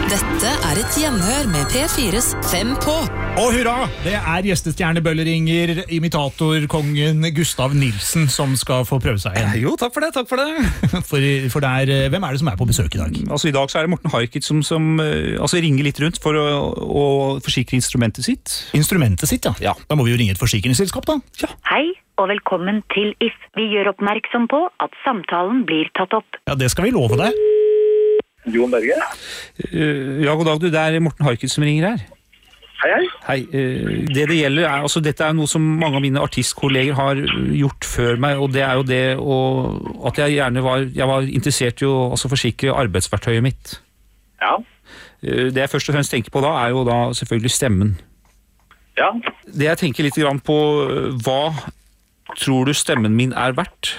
Dette et gjenhør med P4s 5 på. Og hurra! Det gjestestjernebølleringer, imitatorkongen Gustav Nilsen som skal få prøve seg igjen. Jo, takk for det. For hvem det som på besøk i dag? Altså, i dag så det Morten Harket som ringer litt rundt for å forsikre instrumentet sitt. Instrumentet sitt, ja. Ja. Da må vi jo ringe et forsikringsselskap, da. Ja. Hei, og velkommen til If. Vi gjør oppmerksom på at samtalen blir tatt opp. Ja, det skal vi love deg. Jon Berge? Ja, god dag, du. Det Morten Harket som ringer her. Hei. Hei, det gjelder altså dette noe som mange av mine artistkolleger har gjort før meg, og det jo det at jeg gjerne var interessert i å forsikre arbeidsverktøyet mitt. Ja. Det jeg først og fremst tenker på da jo da selvfølgelig stemmen. Ja. Det jeg tenker litt grann på, hva tror du stemmen min verdt?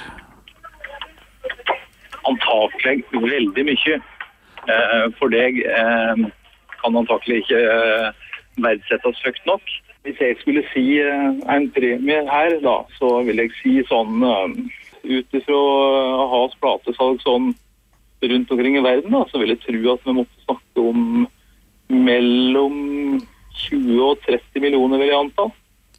Antakelig veldig mye. For deg kan antakelig ikke verdsettes høyt nok. Hvis jeg skulle si en premie her, da, så vil jeg si sånn, utifra Ahas platesalg sånn rundt omkring i verden, da, så vil jeg tro at vi måtte snakke om mellom 20 og 30 millioner, vil jeg anta.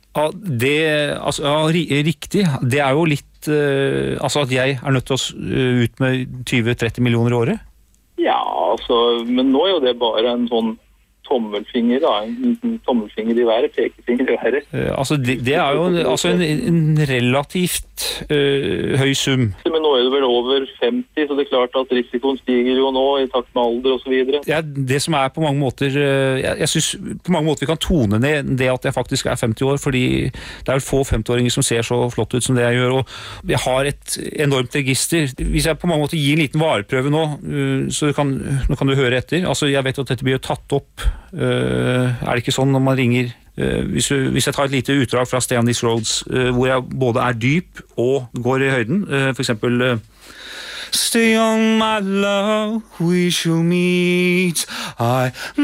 Ja, riktig. Det jo litt, at jeg nødt til å ut med 20-30 millioner i året? Ja, men nå jo det bare en sånn tommelfinger, da. En tommelfinger i været, pekefinger i været. Det jo en relativt høy sum. Men nå det vel over 50, så det klart at risikoen stiger jo nå i takt med alder og så videre. Ja, det som på mange måter, jeg synes på mange måter vi kan tone ned det at jeg faktisk 50 år, fordi det vel få 50-åringer som ser så flott ut som det jeg gjør, og jeg har et enormt register. Hvis jeg på mange måter gir en liten vareprøve nå, så nå kan du høre etter. Jeg vet at dette blir tatt opp. Det ikke sånn når man ringer hvis jeg tar et lite utdrag fra Stay on These Roads hvor jeg både dyp og går i høyden, for eksempel Stay on my love, we shall meet